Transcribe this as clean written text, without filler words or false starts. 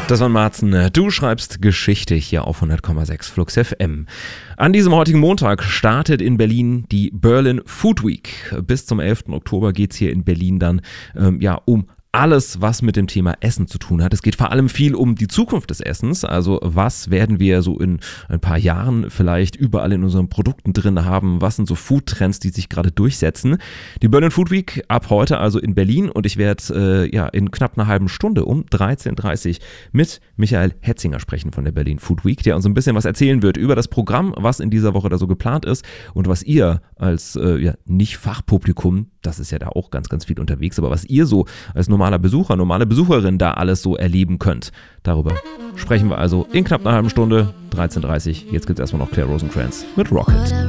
Das war Marzen. Du schreibst Geschichte hier auf 100,6 Flux FM. An diesem heutigen Montag startet in Berlin die Berlin Food Week. Bis zum 11. Oktober geht es hier in Berlin dann um alles, was mit dem Thema Essen zu tun hat. Es geht vor allem viel um die Zukunft des Essens. Also was werden wir so in ein paar Jahren vielleicht überall in unseren Produkten drin haben? Was sind so Food-Trends, die sich gerade durchsetzen? Die Berlin Food Week ab heute also in Berlin und ich werde in knapp einer halben Stunde um 13.30 Uhr mit Michael Hetzinger sprechen von der Berlin Food Week, der uns ein bisschen was erzählen wird über das Programm, was in dieser Woche da so geplant ist und was ihr als Nicht-Fachpublikum, das ist ja da auch ganz, ganz viel unterwegs, aber was ihr so als normaler Besucher, normale Besucherin da alles so erleben könnt. Darüber sprechen wir also in knapp einer halben Stunde, 13.30 Uhr. Jetzt gibt es erstmal noch Claire Rosencrantz mit Rocket.